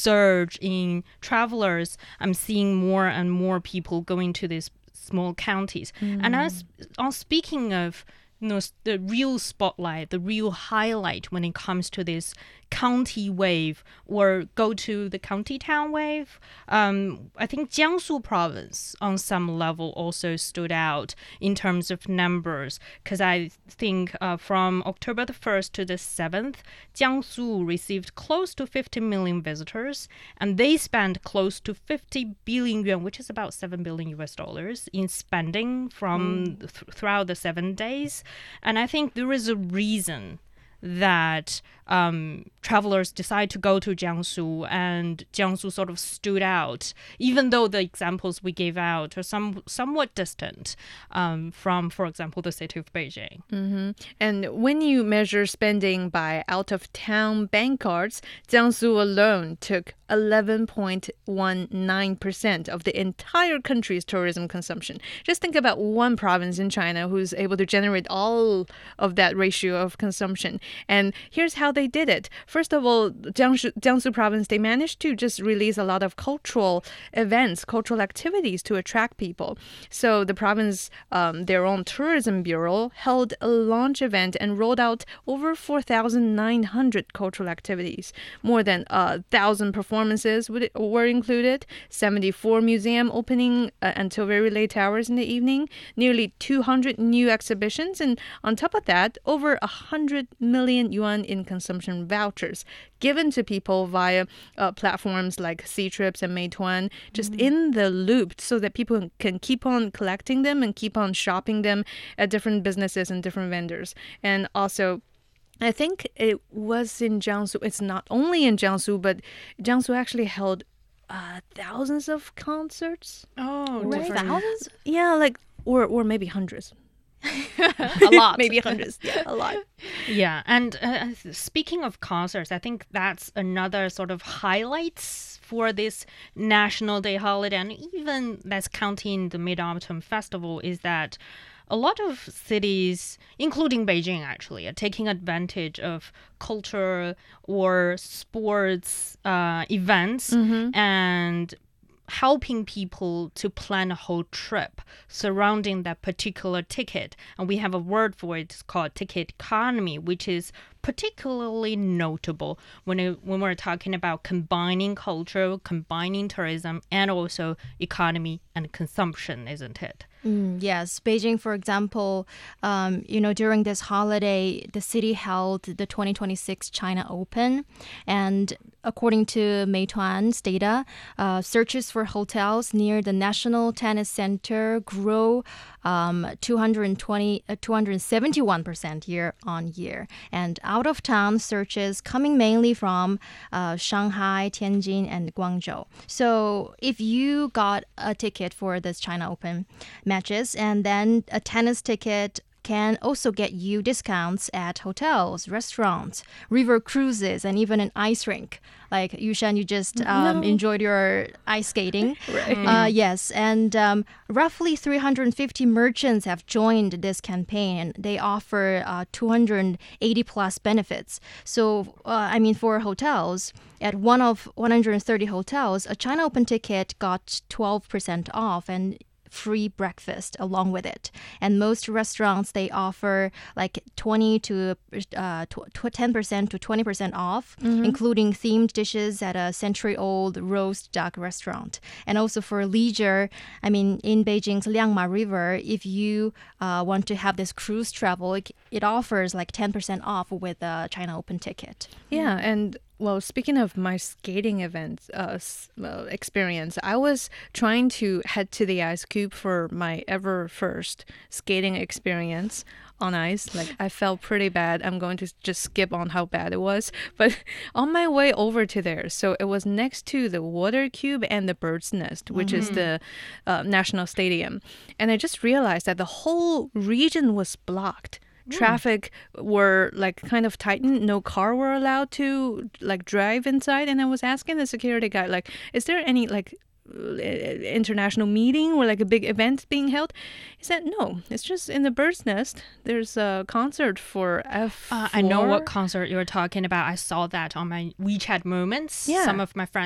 surge in travelers, I'm seeing more and more people going to these small counties. And speaking of the real spotlight, the real highlight when it comes to this county wave or go to the county town wave, I think Jiangsu province on some level also stood out in terms of numbers, because I think from October the 1st to the 7th, Jiangsu received close to 50 million visitors, and they spent close to 50 billion yuan, which is about $7 billion in spending from throughout the 7 days. And I think there is a reason that travelers decide to go to Jiangsu, and Jiangsu sort of stood out, even though the examples we gave out are somewhat distant from, for example, the city of Beijing. Mm-hmm. And when you measure spending by out-of-town bank cards, Jiangsu alone took 11.19% of the entire country's tourism consumption. Just think about one province in China who's able to generate all of that ratio of consumption. And here's how they did it. First of all, Jiangsu province, they managed to just release a lot of cultural events, cultural activities to attract people. So the province, their own tourism bureau, held a launch event and rolled out over 4,900 cultural activities. More than 1,000 performances were included, 74 museum opening until very late hours in the evening, nearly 200 new exhibitions, and on top of that, over 100 million yuan in consumption vouchers given to people via platforms like Ctrips and Meituan, just in the loop so that people can keep on collecting them and keep on shopping them at different businesses and different vendors. And also, I think it was in Jiangsu. It's not only in Jiangsu, but Jiangsu actually held thousands of concerts. Oh, right. Thousands? Yeah, or maybe hundreds. A lot. Maybe hundreds. Yeah, a lot. Yeah, and speaking of concerts, I think that's another sort of highlights for this National Day holiday, and even that's counting the Mid-Autumn Festival, is that a lot of cities, including Beijing actually, are taking advantage of culture or sports events and helping people to plan a whole trip surrounding that particular ticket. And we have a word for it, it's called ticket economy, which is particularly notable when we're talking about combining culture, combining tourism, and also economy and consumption, isn't it? Yes. Beijing, for example, during this holiday, the city held the 2026 China Open. And according to Meituan's data, searches for hotels near the National Tennis Center grew 271% year on year. And out-of-town searches coming mainly from Shanghai, Tianjin, and Guangzhou. So if you got a ticket for this China Open matches and then a tennis ticket can also get you discounts at hotels, restaurants, river cruises, and even an ice rink. Like Yushan, you just enjoyed your ice skating. Right. Yes, and roughly 350 merchants have joined this campaign, and they offer 280 plus benefits. So, for hotels, at one of 130 hotels, a China Open ticket got 12% off and free breakfast along with it. And most restaurants, they offer like 20 to 10% to 20% off, including themed dishes at a century-old roast duck restaurant. And also for leisure, in Beijing's Liangma River, if you want to have this cruise travel, it offers like 10% off with a China Open ticket. Yeah, and well, speaking of my skating event experience, I was trying to head to the ice cube for my ever first skating experience on ice. Like, I felt pretty bad. I'm going to just skip on how bad it was. But on my way over to there, so it was next to the Water Cube and the Bird's Nest, which is the National Stadium. And I just realized that the whole region was blocked. Traffic were like kind of tightened. No car were allowed to like drive inside. And I was asking the security guy, like, is there any like international meeting or like a big event being held? He said, no, it's just in the Bird's Nest. There's a concert for F4. I know what concert you're talking about. I saw that on my WeChat Moments. Yeah. Some of my friends